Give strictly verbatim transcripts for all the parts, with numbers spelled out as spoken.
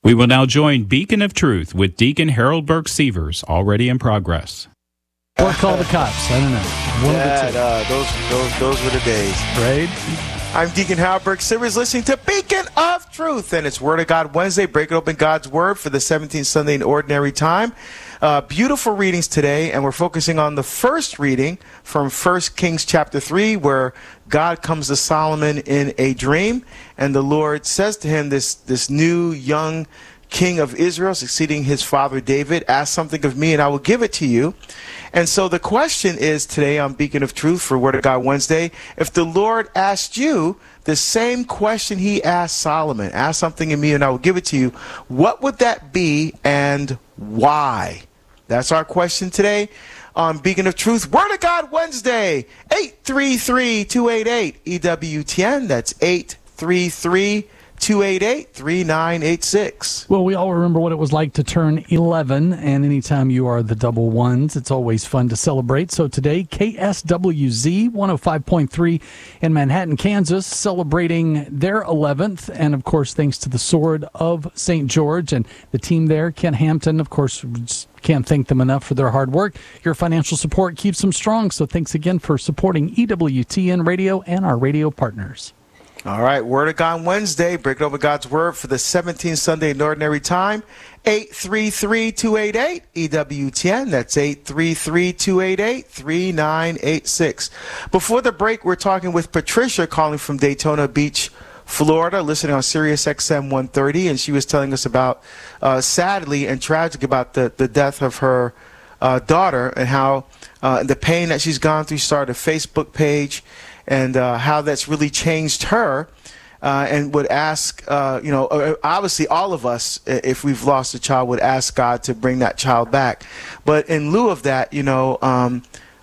We will now join Beacon of Truth with Deacon Harold Burke Sievers, already in progress. Or call the cops. I don't know. One yeah, of the two. uh, those, those, those were the days. Right? I'm Deacon Harold Burke Sievers, listening to Beacon of Truth, and it's Word of God Wednesday, breaking open God's Word for the seventeenth Sunday in Ordinary Time. Uh, beautiful readings today, and we're focusing on the first reading from First Kings chapter three, where God comes to Solomon in a dream, and the Lord says to him, this, this new young king of Israel, succeeding his father David, ask something of me and I will give it to you. And so the question is today on Beacon of Truth for Word of God Wednesday, if the Lord asked you the same question he asked Solomon, ask something of me and I will give it to you, what would that be and why? That's our question today on Beacon of Truth, Word of God Wednesday, eight three three, two eight eight, E W T N. That's eight three three, two eight eight, three nine eight six. Well, we all remember what it was like to turn eleven, and anytime you are the double ones, it's always fun to celebrate. So today, K S W Z one oh five point three in Manhattan, Kansas, celebrating their eleventh, and of course, thanks to the Sword of Saint George and the team there, Ken Hampton, of course, just can't thank them enough for their hard work. Your financial support keeps them strong, so thanks again for supporting E W T N Radio and our radio partners. All right, Word of God Wednesday, breaking over God's Word for the seventeenth Sunday in Ordinary Time, eight three three, two eight eight, E W T N. That's eight three three, two eight eight, three nine eight six. Before the break, we're talking with Patricia, calling from Daytona Beach, Florida, listening on Sirius X M one thirty, and she was telling us about, uh, sadly and tragic, about the, the death of her uh, daughter and how uh, the pain that she's gone through. She started a Facebook page, and uh, how that's really changed her, uh, and would ask, uh, you know, obviously all of us, if we've lost a child, would ask God to bring that child back. But in lieu of that, you know, um,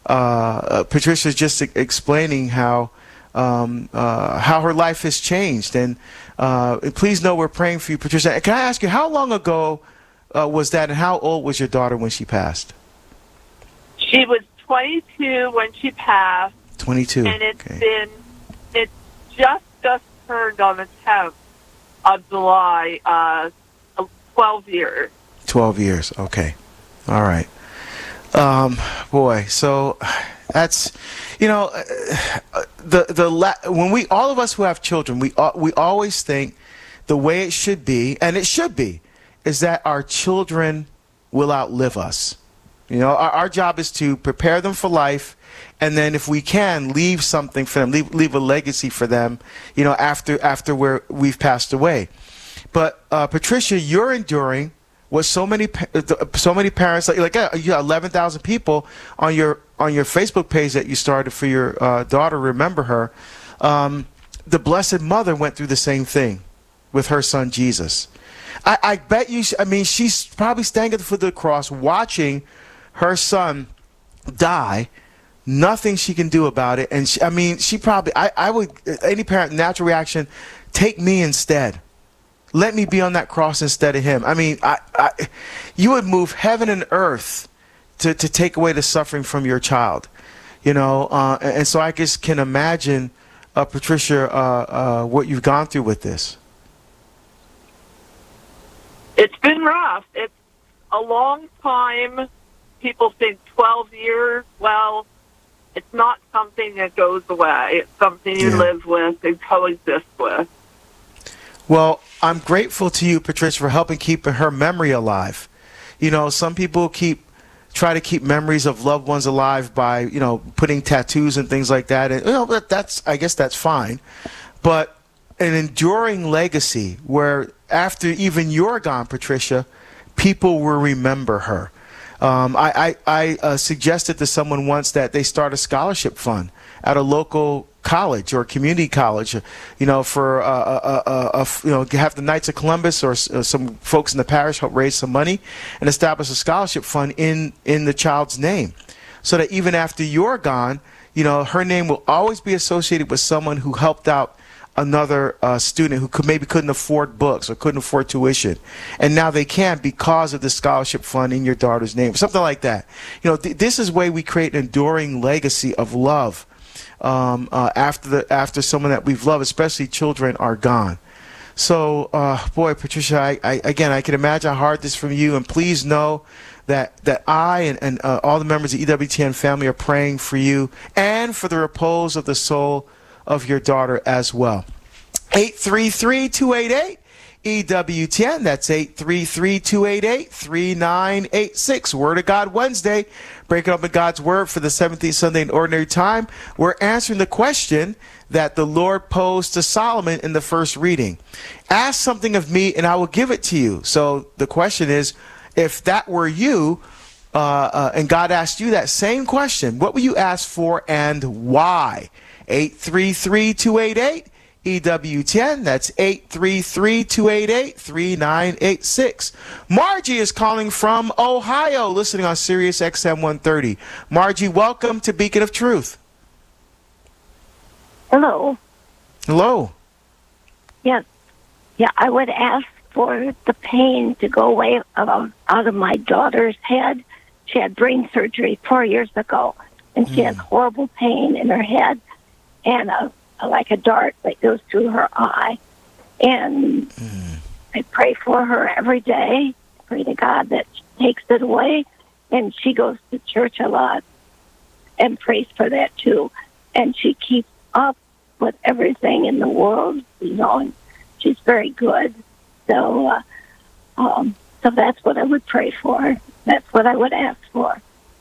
uh, Patricia's just explaining how um, uh, how her life has changed. And uh, please know we're praying for you, Patricia. Can I ask you, how long ago uh, was that, and how old was your daughter when she passed? She was twenty-two when she passed. twenty-two. And it's okay. been, it's just just turned on the tenth of July, uh, twelve years. twelve years, okay. All right. Um, boy, so that's, you know, the the la when we, all of us who have children, we, uh, we always think the way it should be, and it should be, is that our children will outlive us. You know, our, our job is to prepare them for life, and then if we can, leave something for them, leave, leave a legacy for them, you know, after after we're, we've passed away. But uh, Patricia, you're enduring what so many so many parents, like, like uh, you have eleven thousand people on your on your Facebook page that you started for your uh, daughter, Remember Her. Um, the Blessed Mother went through the same thing with her son Jesus. I, I bet you, I mean, she's probably standing at the foot of the cross watching her son die, nothing she can do about it. And she, I mean, she probably, I, I would, any parent, natural reaction, take me instead. Let me be on that cross instead of him. I mean, I, I, you would move heaven and earth to, to take away the suffering from your child, you know. Uh, and, and so I just can imagine, uh, Patricia, uh, uh, what you've gone through with this. It's been rough. It's a long time. People think twelve years. Well, it's not something that goes away. It's something you Yeah. live with and coexist with. Well, I'm grateful to you, Patricia, for helping keep her memory alive. You know, some people keep try to keep memories of loved ones alive by, you know, putting tattoos and things like that. And, you know, that, that's, I guess that's fine. But an enduring legacy where after even you're gone, Patricia, people will remember her. Um, I, I, I uh, suggested to someone once that they start a scholarship fund at a local college or community college, you know, for uh, uh, uh, uh, you know, have the Knights of Columbus or uh, some folks in the parish help raise some money and establish a scholarship fund in in the child's name, so that even after you're gone, you know, her name will always be associated with someone who helped out another uh, student who could maybe couldn't afford books or couldn't afford tuition, and now they can because of the scholarship fund in your daughter's name, something like that. You know, th this is way we create an enduring legacy of love um, uh, after the after someone that we've loved, especially children, are gone. So, uh, boy, Patricia, I, I, again, I can imagine how hard this is from you, and please know that that I and, and uh, all the members of the E W T N family are praying for you and for the repose of the soul of your daughter as well. eight three three, two eight eight, E W T N. That's eight three three, two eight eight, three nine eight six. Word of God Wednesday. Breaking up in God's Word for the seventeenth Sunday in Ordinary Time. We're answering the question that the Lord posed to Solomon in the first reading. Ask something of me and I will give it to you. So the question is, if that were you, uh, uh, and God asked you that same question, what will you ask for and why? eight three three, two eight eight, E W T N. That's eight three three, two eight eight, three nine eight six. Margie is calling from Ohio, listening on Sirius X M one thirty. Margie, welcome to Beacon of Truth. Hello. Hello. Yes. Yeah, I would ask for the pain to go away um, out of my daughter's head. She had brain surgery four years ago, and she mm. has horrible pain in her head and a like a dart that goes through her eye. And mm. I pray for her every day. Pray to God that she takes it away. And she goes to church a lot and prays for that too. And she keeps up with everything in the world, you know, and she's very good. So, uh, um, so that's what I would pray for. That's what I would ask for.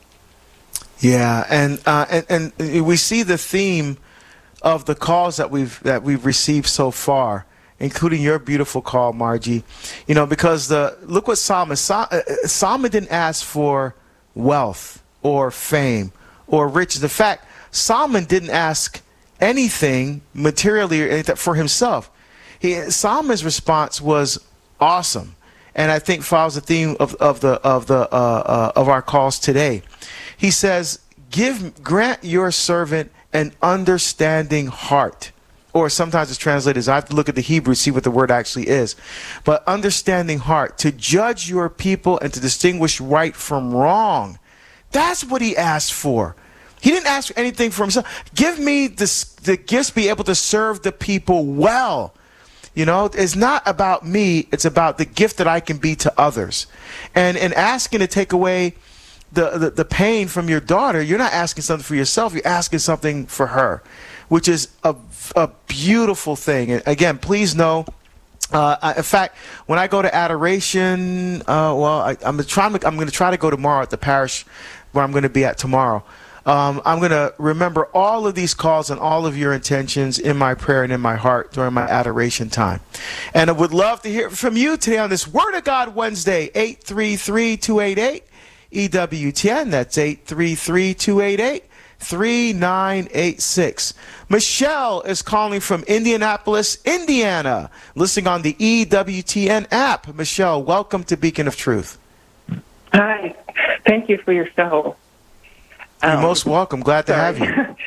Yeah, and uh, and and we see the theme of the calls that we've that we've received so far, including your beautiful call, Margie. You know, because the look what Solomon Solomon didn't ask for wealth or fame or riches. In fact, Solomon didn't ask anything materially or anything for himself. He Solomon's response was awesome, and I think follows the theme of of the of the uh, uh, of our calls today. He says, "Give grant your servant an understanding heart," or sometimes it's translated as, I have to look at the Hebrew to see what the word actually is, but understanding heart, to judge your people and to distinguish right from wrong. That's what he asked for. He didn't ask for anything for himself. Give me the, the gifts to be able to serve the people well. You know, it's not about me. It's about the gift that I can be to others. And in asking to take away The, the the pain from your daughter, you're not asking something for yourself, you're asking something for her, which is a, a beautiful thing. And again, please know, uh, I, in fact, when I go to adoration, uh, well, I, I'm trying to, I'm going to try to go tomorrow at the parish where I'm going to be at tomorrow. Um, I'm going to remember all of these calls and all of your intentions in my prayer and in my heart during my adoration time. And I would love to hear from you today on this Word of God Wednesday, eight three three, two eight eight, E W T N. That's eight three three, two eight eight, three nine eight six. Michelle is calling from Indianapolis, Indiana, listening on the E W T N app. Michelle, welcome to Beacon of Truth. Hi. Thank you for your show. You're um, most welcome. Glad to sorry. have you.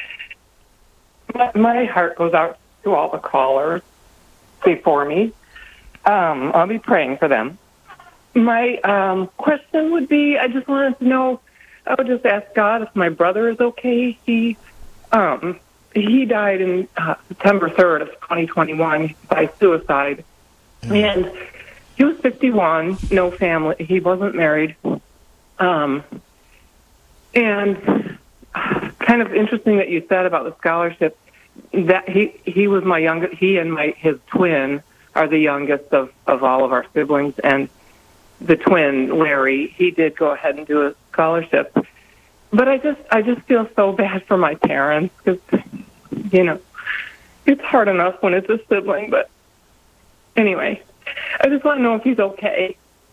my, my heart goes out to all the callers before me. Um, I'll be praying for them. My um, question would be, I just wanted to know, I would just ask God if my brother is okay. He um, he died in uh, September third of twenty twenty-one by suicide. Mm. And he was fifty-one, no family. He wasn't married. Um, and uh, kind of interesting that you said about the scholarship, that he, he was my youngest, he and my his twin are the youngest of, of all of our siblings, and the twin, Larry, he did go ahead and do a scholarship. But I just I just feel so bad for my parents because, you know, it's hard enough when it's a sibling. But anyway, I just want to know if he's okay.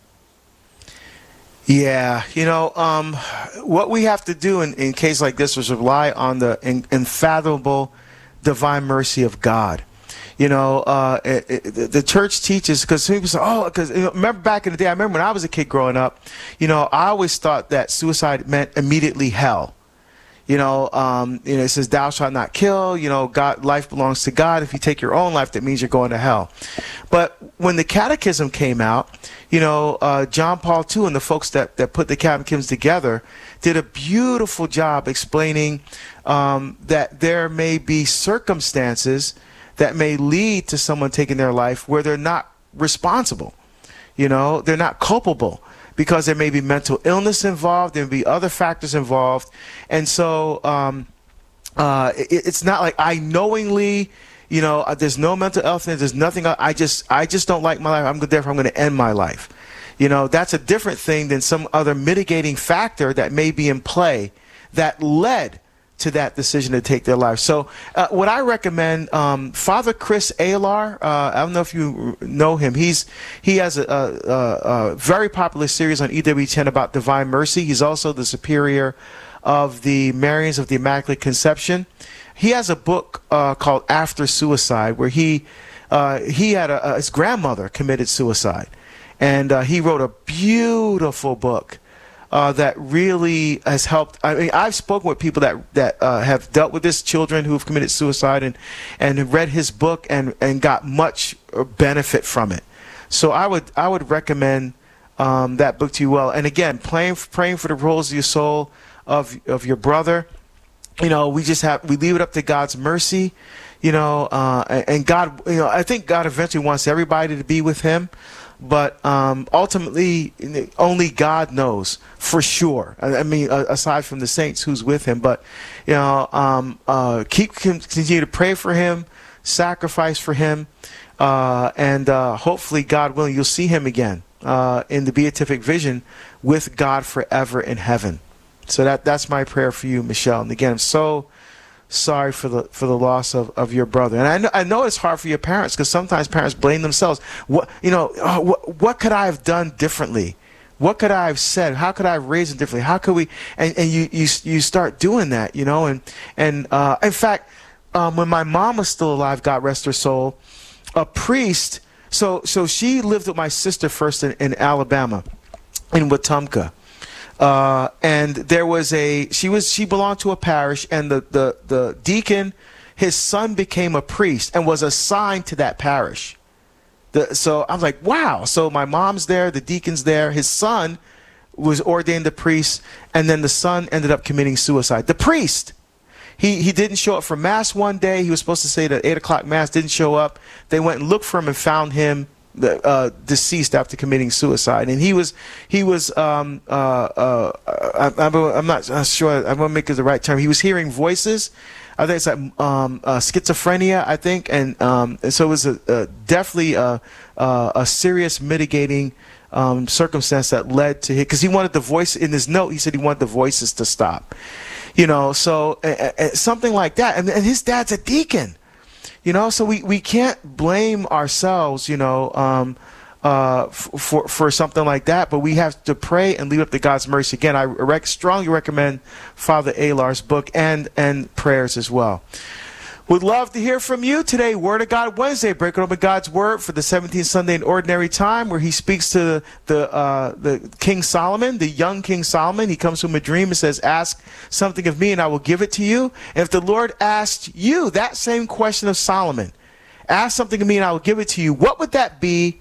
Yeah, you know, um, what we have to do in, in a case like this is rely on the in, unfathomable divine mercy of God. You know, uh, it, it, the church teaches, because people say, oh, because you know, remember back in the day, I remember when I was a kid growing up, you know, I always thought that suicide meant immediately hell. You know, um, you know, it says, thou shalt not kill, you know, God, life belongs to God. If you take your own life, that means you're going to hell. But when the catechism came out, you know, uh, John Paul the Second and the folks that, that put the catechisms together did a beautiful job explaining um, that there may be circumstances that may lead to someone taking their life where they're not responsible. You know, they're not culpable, because there may be mental illness involved. There may be other factors involved. And so um, uh, it, it's not like I knowingly, you know, uh, there's no mental illness. There's nothing. I just I just don't like my life. I'm therefore I'm going to end my life. You know, that's a different thing than some other mitigating factor that may be in play that led to that decision to take their life. So uh, what I recommend, um, Father Chris Alar, uh, I don't know if you know him. He's he has a, a, a very popular series on E W ten about divine mercy. He's also the superior of the Marians of the Immaculate Conception. He has a book uh, called After Suicide, where he uh, he had a, a, his grandmother committed suicide. And uh, he wrote a beautiful book uh, that really has helped. I mean, I've spoken with people that that uh, have dealt with this, children who have committed suicide, and and read his book and and got much benefit from it. So I would I would recommend um, that book to you. Well, and again, praying praying for the rolls of your soul of of your brother. You know, we just have we leave it up to God's mercy. You know, uh, and God. You know, I think God eventually wants everybody to be with Him. But um, ultimately, only God knows for sure. I, I mean, uh, aside from the saints who's with him. But, you know, um, uh, keep continue to pray for him, sacrifice for him, uh, and uh, hopefully, God willing, you'll see him again uh, in the beatific vision with God forever in heaven. So that that's my prayer for you, Michelle. And again, I'm so sorry for the for the loss of, of your brother. And I know I know it's hard for your parents, because sometimes parents blame themselves. What you know, oh, what what could I have done differently? What could I have said? How could I have raised him differently? How could we? And, and you, you you start doing that, you know. And and uh, in fact, um, when my mom was still alive, God rest her soul, a priest. So so she lived with my sister first in, in Alabama, in Wetumpka. Uh, and there was a, she was, she belonged to a parish, and the, the, the deacon, his son became a priest and was assigned to that parish. The, so I was like, wow. So my mom's there, the deacon's there, his son was ordained a priest, and then the son ended up committing suicide. The priest, he, he didn't show up for mass one day. He was supposed to say the eight o'clock mass, didn't show up. They went and looked for him and found him Uh, deceased after committing suicide. And he was he was um, uh, uh, I, I'm, I'm not sure I'm gonna make it the right term. He was hearing voices. I think it's like um, uh, schizophrenia, I think, and, um, and so it was a, a definitely a, a, a serious mitigating um, circumstance that led to him, because he wanted the voice in his note. He said he wanted the voices to stop, you know. So uh, uh, something like that. And, and his dad's a deacon. You know, so we, we can't blame ourselves, you know, um, uh, f- for for something like that. But we have to pray and leave up to God's mercy. Again, I rec- strongly recommend Father Alar's book and and prayers as well. Would love to hear from you today. Word of God Wednesday, breaking open God's Word for the seventeenth Sunday in Ordinary Time, where he speaks to the uh, the King Solomon, the young King Solomon. He comes to him in a dream and says, "Ask something of me, and I will give it to you." And if the Lord asked you that same question of Solomon, "Ask something of me, and I will give it to you," what would that be,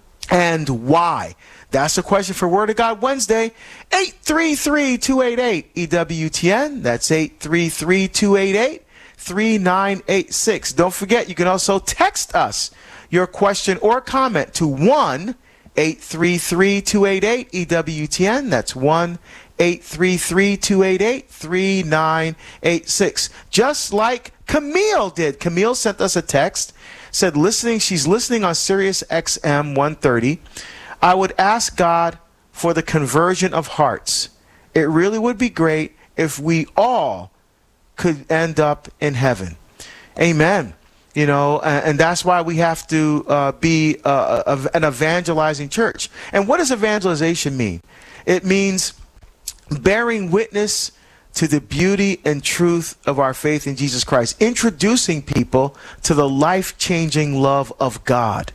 and why? That's the question for Word of God Wednesday. eight three three, two eight eight, E W T N. That's eight three three, two eight eight, three nine eight six. Don't forget, you can also text us your question or comment to one eight three three, two eight eight, E W T N. That's one eight three three, two eight eight, three nine eight six. Just like Camille did. Camille sent us a text, said listening, she's listening on Sirius X M one thirty. I would ask God for the conversion of hearts. It really would be great if we all could end up in heaven. Amen. You know, and, and that's why we have to uh, be uh, an evangelizing church. And what does evangelization mean? It means bearing witness to the beauty and truth of our faith in Jesus Christ, introducing people to the life-changing love of God.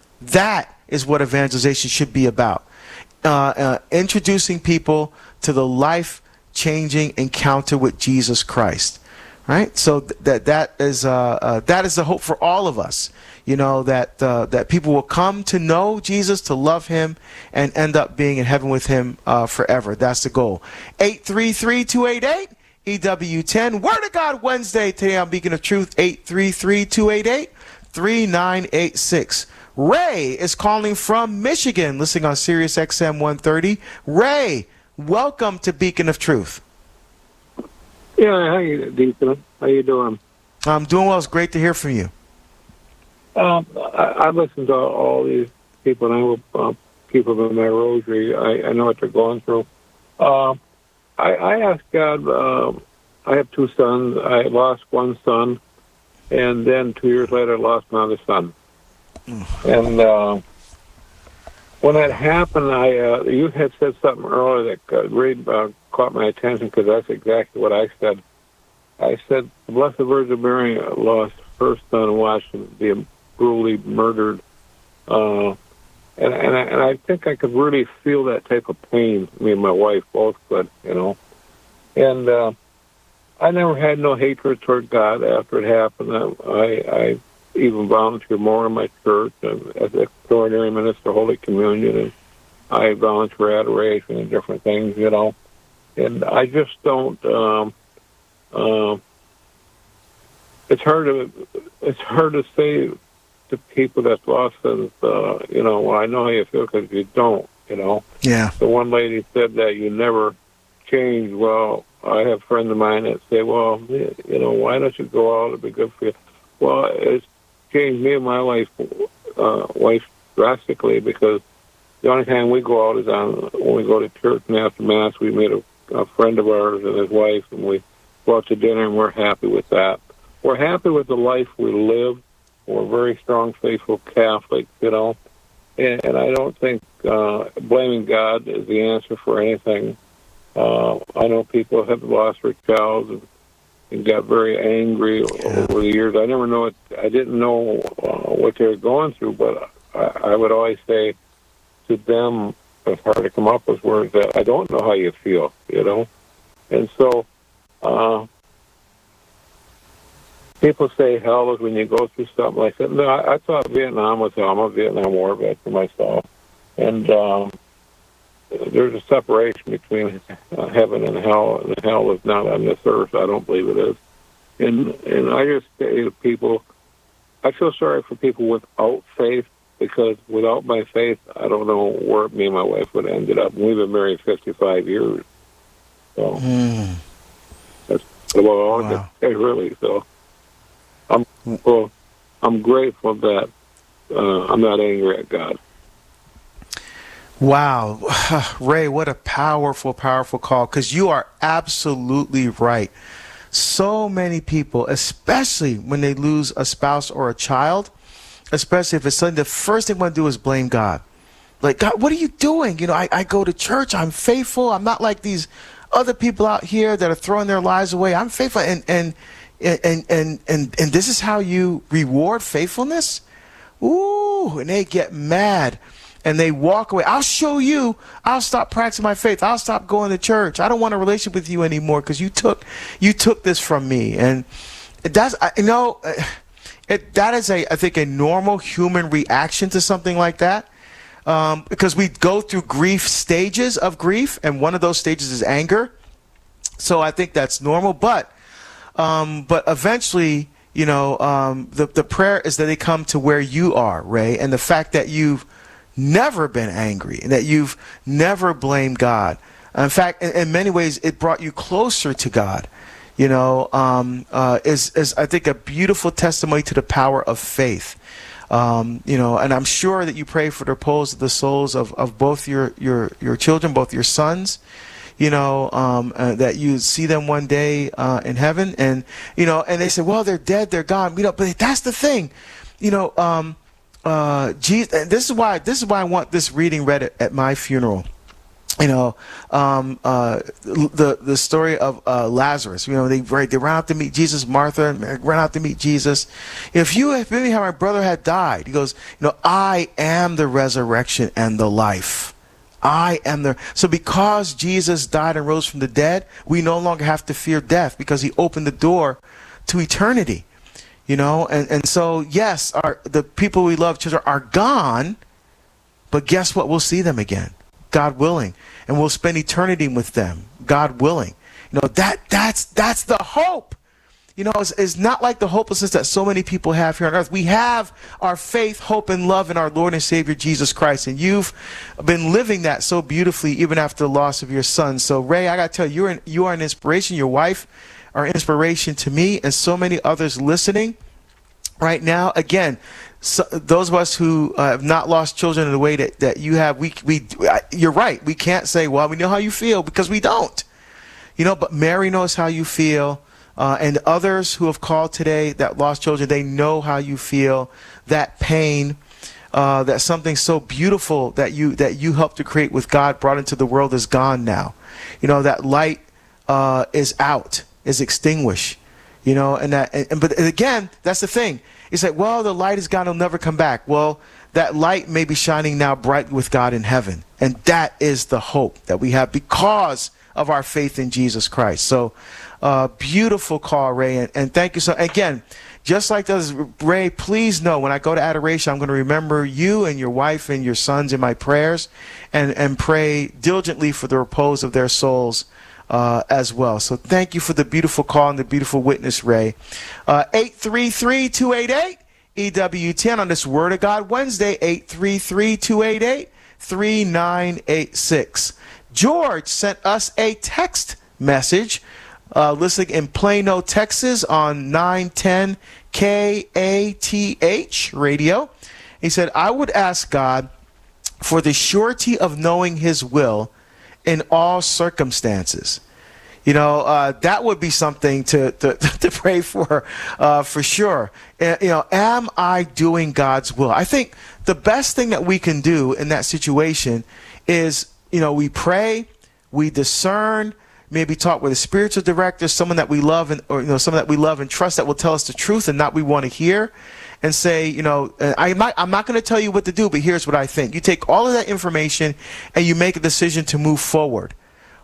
That is what evangelization should be about. Uh, uh, introducing people to the life changing encounter with Jesus Christ, right? So th- that that is uh, uh, that is the hope for all of us. You know, that uh, that people will come to know Jesus, to love Him, and end up being in heaven with Him uh, forever. That's the goal. eight three three, two eight eight, E W ten. Word of God Wednesday. Today on Beacon of Truth. eight three three, two eight eight, three nine eight six. Ray is calling from Michigan, listening on Sirius X M one thirty. Ray, welcome to Beacon of Truth. Yeah, hey, Deacon. How you doing? I'm doing well. It's great to hear from you. Um, I, I listen to all these people, and I will uh, keep them in my rosary. I, I know what they're going through. Uh, I, I asked God, uh, I have two sons. I lost one son, and then two years later, I lost another son. And uh, when that happened, I uh, you had said something earlier that uh, really uh, caught my attention, because that's exactly what I said. I said, the Blessed Virgin Mary lost her son and watched him be brutally murdered. Uh, and, and, I, and I think I could really feel that type of pain. Me and my wife both could, you know. And uh, I never had no hatred toward God after it happened. I, I even volunteered more in my church and as a extraordinary minister, Holy Communion, and I volunteer adoration and different things, you know. And I just don't. Um, uh, it's hard to it's hard to say to people that's lost sons, uh, you know. Well, I know how you feel because you don't, you know. Yeah. The one lady said that you never change. Well, I have a friend of mine that say, well, you know, why don't you go out? It'd be good for you. Well, it's changed me and my wife, uh, wife drastically, because the only time we go out is on when we go to church, and after Mass we meet a, a friend of ours and his wife, and we go out to dinner, and we're happy with that. We're happy with the life we live. We're very strong, faithful Catholics, you know, and, and I don't think uh, blaming God is the answer for anything. Uh, I know people have lost their child and, and got very angry over the years. I never know it. I didn't know uh, what they were going through, but I, I would always say to them, it's hard to come up with words that I don't know how you feel, you know. And so uh, people say hell is when you go through something like that. No, I, I thought Vietnam was hell. I'm a Vietnam War veteran myself. And um, there's a separation between uh, heaven and hell, and hell is not on this earth. I don't believe it is. And and I just say to people, I feel sorry for people without faith, because without my faith, I don't know where me and my wife would have ended up. We've been married fifty-five years. So Mm. that's well, all I Wow. can say, really. So I'm well, I'm grateful that uh, I'm not angry at God. Wow. Ray, what a powerful, powerful call, because you are absolutely right. So many people, especially when they lose a spouse or a child, especially if it's something, the first thing they want to do is blame God. Like, God, what are you doing? You know, I, I go to church. I'm faithful. I'm not like these other people out here that are throwing their lives away. I'm faithful. And, and, and, and, and, and this is how you reward faithfulness? Ooh, and they get mad. And they walk away. I'll show you. I'll stop practicing my faith. I'll stop going to church. I don't want a relationship with you anymore because you took, you took this from me. And that's, you know, it, that is a, I think, a normal human reaction to something like that, um, because we go through grief stages of grief, and one of those stages is anger. So I think that's normal. But, um, but eventually, you know, um, the the prayer is that they come to where you are, Ray, and the fact that you've never been angry, and that you've never blamed God. In fact, in, in many ways, it brought you closer to God. You know, um, uh, is is I think a beautiful testimony to the power of faith. Um, you know, and I'm sure that you pray for the repose of the souls of, of both your, your your children, both your sons. You know, um, uh, that you see them one day uh, in heaven, and you know, and they say, well, they're dead, they're gone. You know, but that's the thing. You know. Um, Uh, Jesus, and this is why this is why I want this reading read at, at my funeral. You know, um, uh, the the story of uh, Lazarus. You know, they right, they ran out to meet Jesus. Martha ran out to meet Jesus. If you had been how my brother had died, he goes, you know, I am the resurrection and the life. I am the so because Jesus died and rose from the dead, we no longer have to fear death because he opened the door to eternity. You know, and, and so, yes, our, the people we love, children, are gone, but guess what? We'll see them again, God willing, and we'll spend eternity with them, God willing. You know, that that's that's the hope. you know, is, is not like the hopelessness that so many people have here on earth. We have our faith, hope, and love in our Lord and Savior, Jesus Christ. And you've been living that so beautifully, even after the loss of your son. So, Ray, I got to tell you, you're an, you are an inspiration. Your wife are an inspiration to me and so many others listening right now. Again, so those of us who uh, have not lost children in the way that, that you have, we, we, you're right. We can't say, well, we know how you feel, because we don't. You know, but Mary knows how you feel. Uh, and others who have called today that lost children, they know how you feel, that pain, uh, that something so beautiful that you that you helped to create with God brought into the world is gone now. You know, that light uh, is out, is extinguished. You know, and that, and, and but again, that's the thing. It's like, well, the light is gone, it'll never come back. Well, that light may be shining now bright with God in heaven, and that is the hope that we have because of our faith in Jesus Christ. So. Uh, beautiful call, Ray, and, and thank you so. Again, just like those, Ray, please know when I go to adoration, I'm going to remember you and your wife and your sons in my prayers, and and pray diligently for the repose of their souls uh, as well. So thank you for the beautiful call and the beautiful witness, Ray. Uh, eight three three, two eight eight, E W ten on this Word of God Wednesday. eight three three, two eight eight, three nine eight six. George sent us a text message. Uh, listening in Plano, Texas on nine ten K A T H radio. He said, I would ask God for the surety of knowing his will in all circumstances. You know, uh, that would be something to, to, to pray for, uh, for sure. Uh, you know, am I doing God's will? I think the best thing that we can do in that situation is, you know, we pray, we discern, maybe talk with a spiritual director, someone that we love, and or you know, someone that we love and trust that will tell us the truth and not we want to hear, and say, you know, I might, I'm not going to tell you what to do, but here's what I think. You take all of that information and you make a decision to move forward,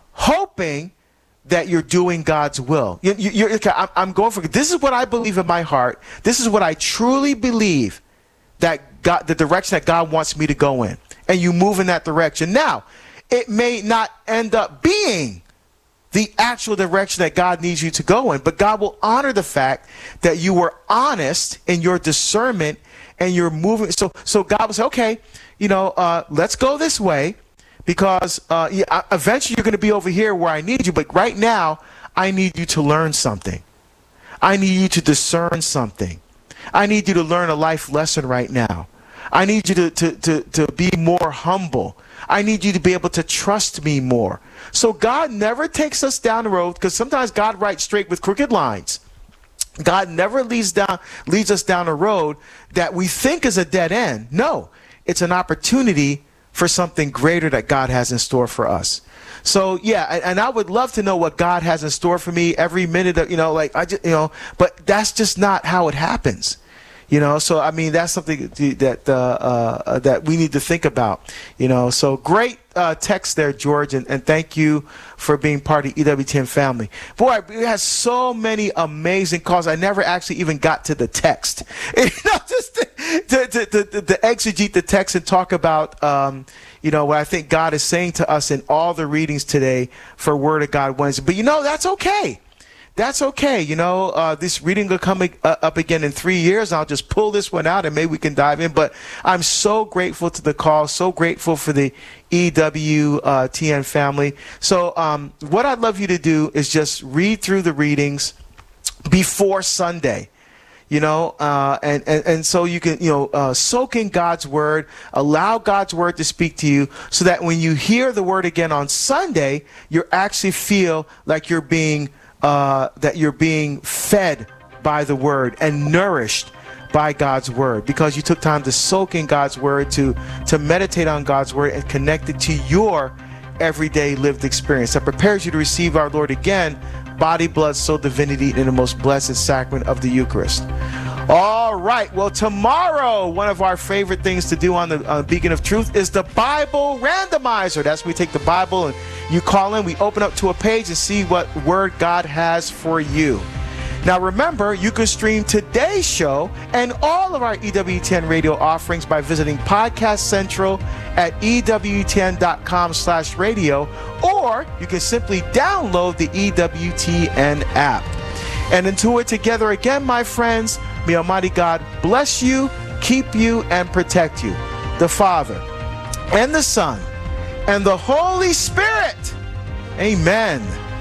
hoping that you're doing God's will. You, you, you're, okay, I'm going for this is what I believe in my heart. This is what I truly believe that God, the direction that God wants me to go in, and you move in that direction. Now, it may not end up being the actual direction that God needs you to go in, but God will honor the fact that you were honest in your discernment and you're moving. So, so God will say, okay, you know, uh, let's go this way, because uh, yeah, eventually you're going to be over here where I need you. But right now, I need you to learn something. I need you to discern something. I need you to learn a life lesson right now. I need you to, to, to, to be more humble. I need you to be able to trust me more. So God never takes us down the road, because sometimes God writes straight with crooked lines. God never leads down leads us down a road that we think is a dead end. No, it's an opportunity for something greater that God has in store for us. So yeah, and, and I would love to know what God has in store for me every minute of, you know, like I just, you know, but that's just not how it happens. You know, so I mean, that's something that uh, uh, that we need to think about. You know, so great uh, text there, George, and, and thank you for being part of E W ten family. Boy, we had so many amazing calls. I never actually even got to the text. You know, just to, to, to, to, to exegete the text and talk about, um, you know, what I think God is saying to us in all the readings today for Word of God Wednesday. But you know, that's okay. That's okay. You know, uh, this reading will come uh, up again in three years. I'll just pull this one out and maybe we can dive in. But I'm so grateful to the call, so grateful for the E W T N family. So um, what I'd love you to do is just read through the readings before Sunday. You know, uh, and, and, and so you can, you know, uh, soak in God's word, allow God's word to speak to you, so that when you hear the word again on Sunday, you actually feel like you're being Uh, that you're being fed by the word and nourished by God's word, because you took time to soak in God's word, to to meditate on God's word and connect it to your everyday lived experience that prepares you to receive our Lord again, body, blood, soul, divinity in the most blessed sacrament of the Eucharist. All right. Well, tomorrow, one of our favorite things to do on the uh, Beacon of Truth is the Bible Randomizer. That's when we take the Bible and you call in, we open up to a page and see what word God has for you. Now, remember, you can stream today's show and all of our E W ten radio offerings by visiting Podcast Central at E W ten dot com slash radio, or you can simply download the E W T N app. And until we're together again, my friends, may Almighty God bless you, keep you, and protect you. The Father, and the Son, and the Holy Spirit. Amen.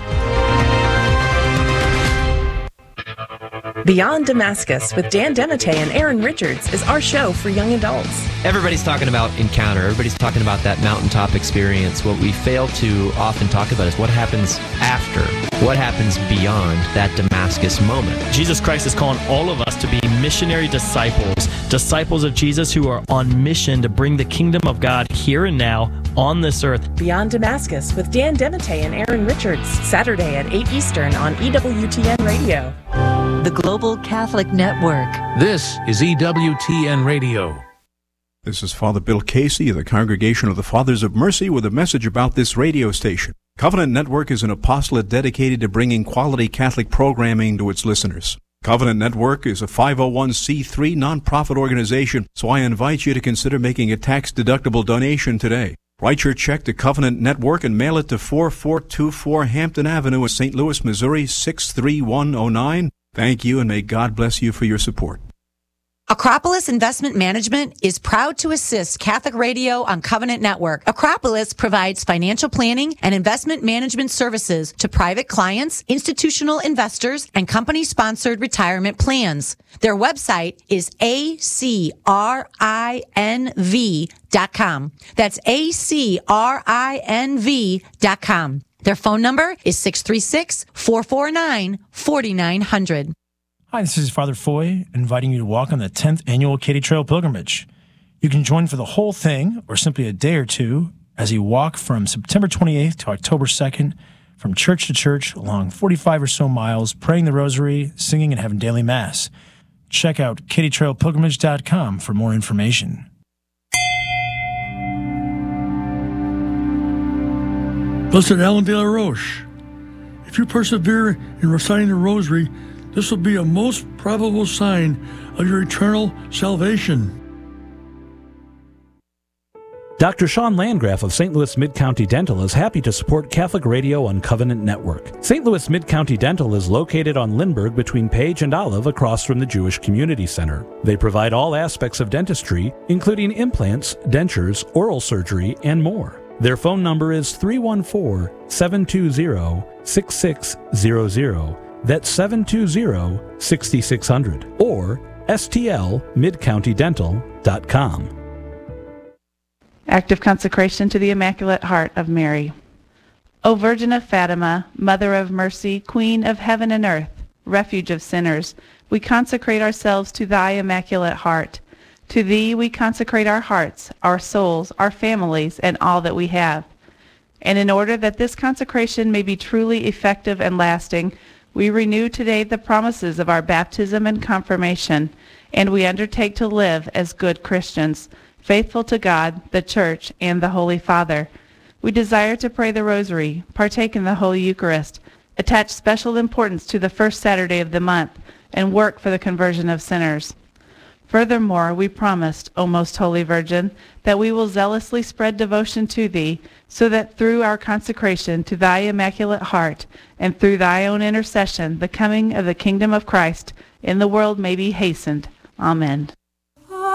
Beyond Damascus with Dan Dematteis and Aaron Richards is our show for young adults. Everybody's talking about encounter. Everybody's talking about that mountaintop experience. What we fail to often talk about is what happens after. What happens beyond that Damascus moment. Jesus Christ is calling all of us to be missionary disciples, disciples of Jesus who are on mission to bring the kingdom of God here and now on this earth. Beyond Damascus with Dan Dematteis and Aaron Richards, Saturday at eight Eastern on E W T N Radio. The Global Catholic Network. This is E W T N Radio. This is Father Bill Casey of the Congregation of the Fathers of Mercy with a message about this radio station. Covenant Network is an apostolate dedicated to bringing quality Catholic programming to its listeners. Covenant Network is a five oh one c three nonprofit organization, so I invite you to consider making a tax-deductible donation today. Write your check to Covenant Network and mail it to four four two four Hampton Avenue in Saint Louis, Missouri, six three one oh nine. Thank you, and may God bless you for your support. Acropolis Investment Management is proud to assist Catholic Radio on Covenant Network. Acropolis provides financial planning and investment management services to private clients, institutional investors, and company-sponsored retirement plans. Their website is A C R I N V dot com. That's A C R I N V dot com. Their phone number is six three six, four four nine, four nine zero zero. Hi, this is Father Foy, inviting you to walk on the tenth Annual Katy Trail Pilgrimage. You can join for the whole thing, or simply a day or two, as you walk from September twenty-eighth to October second, from church to church, along forty-five or so miles, praying the rosary, singing, and having daily mass. Check out katy trail pilgrimage dot com for more information. Blessed Alan de la Roche, if you persevere in reciting the rosary, this will be a most probable sign of your eternal salvation. Doctor Sean Landgraf of Saint Louis Mid-County Dental is happy to support Catholic Radio on Covenant Network. Saint Louis Mid-County Dental is located on Lindbergh between Page and Olive across from the Jewish Community Center. They provide all aspects of dentistry, including implants, dentures, oral surgery, and more. Their phone number is three one four, seven two zero, six six zero zero. That's seven two zero, six six zero zero or S T L mid county dental dot com. Active consecration to the Immaculate Heart of Mary. O Virgin of Fatima, Mother of Mercy, Queen of Heaven and Earth, Refuge of sinners, we consecrate ourselves to Thy Immaculate Heart. To Thee we consecrate our hearts, our souls, our families, and all that we have. And in order that this consecration may be truly effective and lasting, we renew today the promises of our baptism and confirmation, and we undertake to live as good Christians, faithful to God, the Church, and the Holy Father. We desire to pray the Rosary, partake in the Holy Eucharist, attach special importance to the first Saturday of the month, and work for the conversion of sinners. Furthermore, we promised, O Most Holy Virgin, that we will zealously spread devotion to Thee, so that through our consecration to Thy Immaculate Heart, and through Thy own intercession, the coming of the kingdom of Christ in the world may be hastened. Amen.